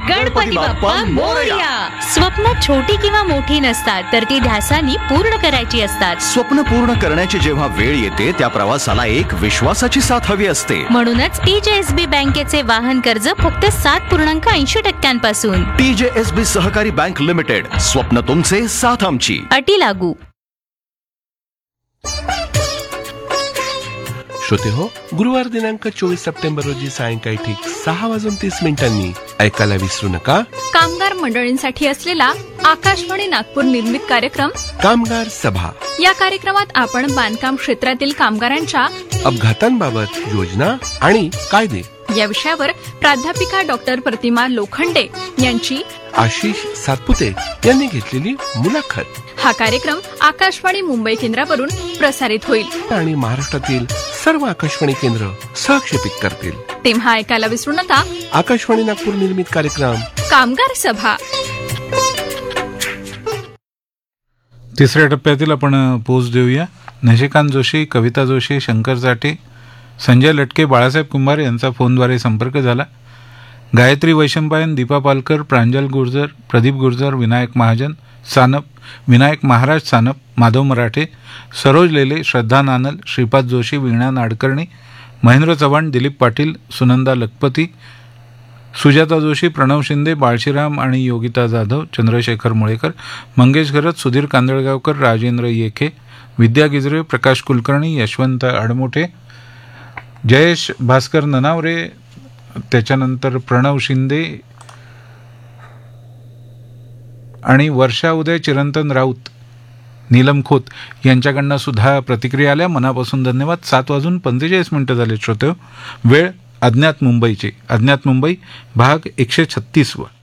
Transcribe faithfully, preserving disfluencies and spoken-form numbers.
गणपती बाप्पा मोरया. स्वप्न छोटी किंवा मोठी नसतात, तर ती ध्यासानी पूर्ण करायची असतात. स्वप्न पूर्ण करण्याची जेव्हा वेळ येते, त्या प्रवासाला एक विश्वासाची साथ हवी असते. म्हणूनच टीजेएसबी बँकेचे वाहन कर्ज फक्त सात पूर्णांक ऐंशी टक्क्यांपासून. टीजेएसबी सहकारी बँक लिमिटेड, स्वप्न तुमचे, साथ आमची. अटी लागू. श्रोते हो, गुरुवार दिनांक चोवीस सप्टेंबर रोजी सायंकाळी ठीक सहा वाजून तीस मिनिटांनी ऐकायला विसरू नका कामगार मंडळींसाठी असलेला आकाशवाणी नागपूर निर्मित कार्यक्रम कामगार सभा. या कार्यक्रमात आपण बांधकाम क्षेत्रातील कामगारांच्या अपघातांबाबत योजना आणि कायदे या विषयावर प्राध्यापिका डॉक्टर प्रतिमा लोखंडे यांची आशिष सातपुते यांनी घेतलेली मुलाखत. हा कार्यक्रम आकाशवाणी मुंबई केंद्रावरून प्रसारित होईल आणि महाराष्ट्रातील सर्व आकाशवाणी केंद्र सहक्षेपित करतील. तेव्हा ऐकायला विसरू नका आकाशवाणी नागपूर निर्मित कार्यक्रम कामगार सभा. तिसऱ्या टप्प्यातील आपण पोस्ट देऊया. नशिकांत जोशी, कविता जोशी, शंकर चाटे, संजय लटके, बाळासाहेब कुंभार यांचा फोनद्वारे संपर्क झाला. गायत्री वैशंपायन, दीपा पालकर, प्रांजल गुर्जर, प्रदीप गुर्जर, विनायक महाजन सानप, विनायक महाराज सानप, माधव मराठे, सरोज लेले, श्रद्धा नानल, श्रीपाद जोशी, वीणा नाडकर्णी, महेंद्र चव्हाण, दिलीप पाटील, सुनंदा लखपती, सुजाता जोशी, प्रणव शिंदे, बाळशीराम आणि योगिता जाधव, चंद्रशेखर मुळेकर, मंगेश घरत, सुधीर कांदळगावकर, राजेंद्र येखे, विद्या गिजरे, प्रकाश कुलकर्णी, यशवंत अडमोठे, जयेश भास्कर ननावरे, त्याच्यानंतर प्रणव शिंदे आणि वर्षा उदय चिरंतन राऊत, नीलम खोत यांच्याकडनं सुद्धा प्रतिक्रिया आल्या. मनापासून धन्यवाद. सात वाजून पंचेचाळीस मिनिटं झाले श्रोते. वेळ अज्ञात मुंबईची. अज्ञात मुंबई भाग एकशे छत्तीसवा.